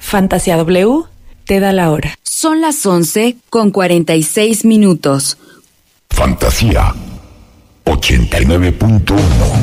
Fantasía W te da la hora. Son las 11:46. Fantasía 89.1